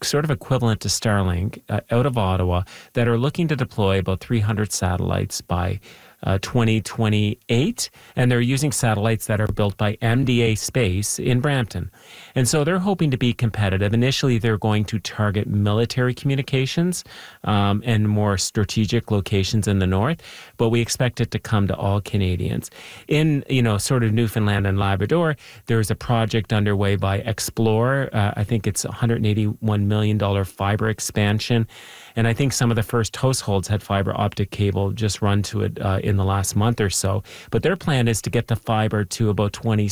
sort of equivalent to Starlink out of Ottawa that are looking to deploy about 300 satellites by 2028, and they're using satellites that are built by MDA Space in Brampton. And so they're hoping to be competitive. Initially, they're going to target military communications and more strategic locations in the north, but we expect it to come to all Canadians. In, sort of Newfoundland and Labrador, there's a project underway by Explore. I think it's $181 million fiber expansion. And I think some of the first households had fiber optic cable just run to it in the last month or so. But their plan is to get the fiber to about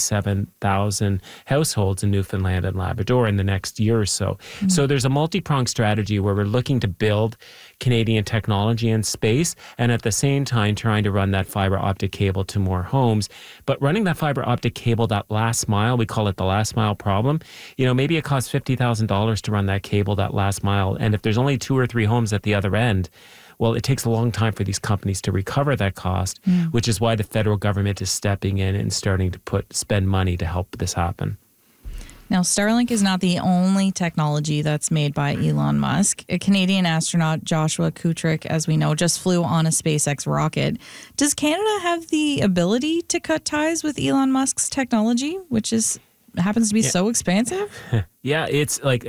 27,000 households in Newfoundland and Labrador in the next year or so. Mm-hmm. So there's a multi-pronged strategy where we're looking to build Canadian technology in space and at the same time trying to run that fiber optic cable to more homes. But running that fiber optic cable that last mile, we call it the last mile problem, maybe it costs $50,000 to run that cable that last mile. And if there's only 2 or 3 homes at the other end, well, it takes a long time for these companies to recover that cost, which is why the federal government is stepping in and starting to spend money to help this happen. Now, Starlink is not the only technology that's made by Elon Musk. A Canadian astronaut, Joshua Kutrick, as we know, just flew on a SpaceX rocket. Does Canada have the ability to cut ties with Elon Musk's technology, which happens to be so expansive? Yeah, it's like,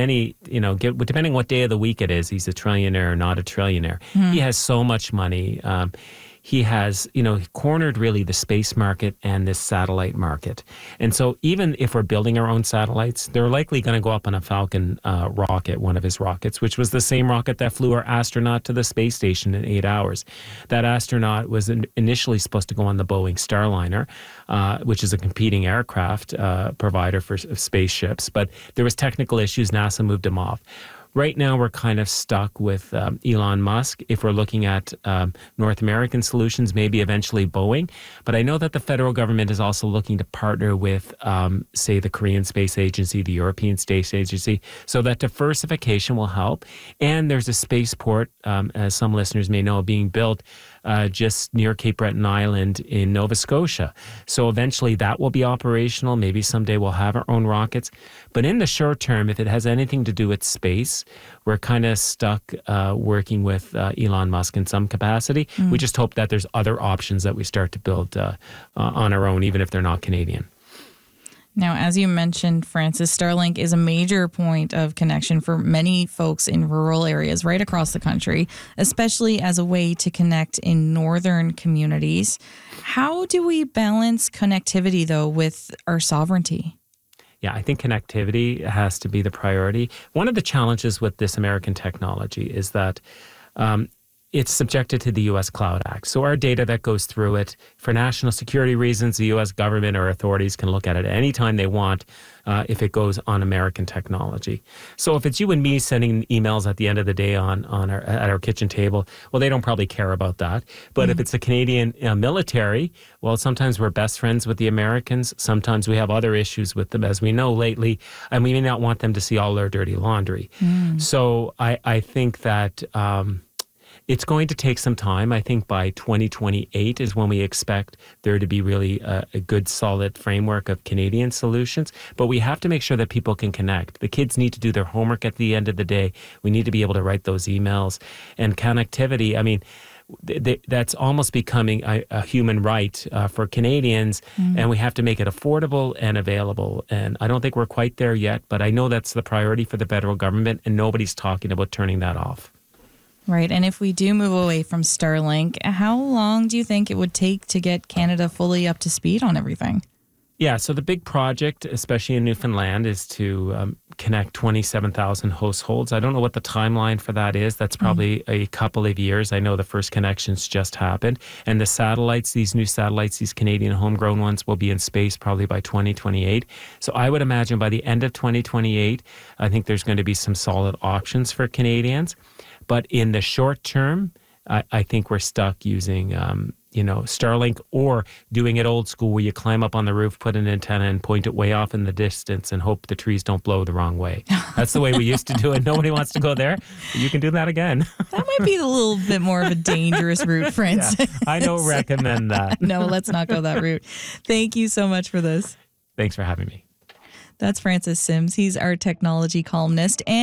depending what day of the week it is, he's a trillionaire or not a trillionaire. He has so much money. He has, cornered really the space market and this satellite market. And so even if we're building our own satellites, they're likely going to go up on a Falcon rocket, one of his rockets, which was the same rocket that flew our astronaut to the space station in 8 hours. That astronaut was initially supposed to go on the Boeing Starliner, which is a competing aircraft provider for spaceships. But there was technical issues. NASA moved him off. Right now, we're kind of stuck with Elon Musk. If we're looking at North American solutions, maybe eventually Boeing. But I know that the federal government is also looking to partner with, say, the Korean Space Agency, the European Space Agency, so that diversification will help. And there's a spaceport, as some listeners may know, being built just near Cape Breton Island in Nova Scotia. So eventually that will be operational. Maybe someday we'll have our own rockets. But in the short term, if it has anything to do with space, we're kind of stuck working with Elon Musk in some capacity. We just hope that there's other options that we start to build on our own, even if they're not Canadian. Now, as you mentioned, Francis, Starlink is a major point of connection for many folks in rural areas right across the country, especially as a way to connect in northern communities. How do we balance connectivity, though, with our sovereignty? Yeah, I think connectivity has to be the priority. One of the challenges with this American technology is that it's subjected to the U.S. Cloud Act. So our data that goes through it, for national security reasons, the U.S. government or authorities can look at it anytime they want if it goes on American technology. So if it's you and me sending emails at the end of the day at our kitchen table, well, they don't probably care about that. But if it's the Canadian military, well, sometimes we're best friends with the Americans. Sometimes we have other issues with them, as we know lately, and we may not want them to see all our dirty laundry. So I think that it's going to take some time. I think by 2028 is when we expect there to be really a good, solid framework of Canadian solutions. But we have to make sure that people can connect. The kids need to do their homework at the end of the day. We need to be able to write those emails. And connectivity, that's almost becoming a human right for Canadians, and we have to make it affordable and available. And I don't think we're quite there yet, but I know that's the priority for the federal government, and nobody's talking about turning that off. Right. And if we do move away from Starlink, how long do you think it would take to get Canada fully up to speed on everything? Yeah, so the big project, especially in Newfoundland, is to connect 27,000 households. I don't know what the timeline for that is. That's probably a couple of years. I know the first connections just happened. And the satellites, these new satellites, these Canadian homegrown ones, will be in space probably by 2028. So I would imagine by the end of 2028, I think there's going to be some solid options for Canadians. But in the short term, I think we're stuck using, Starlink, or doing it old school where you climb up on the roof, put an antenna and point it way off in the distance and hope the trees don't blow the wrong way. That's the way we used to do it. Nobody wants to go there. You can do that again. That might be a little bit more of a dangerous route, Francis. Yeah, I don't recommend that. No, let's not go that route. Thank you so much for this. Thanks for having me. That's Francis Sims. He's our technology columnist.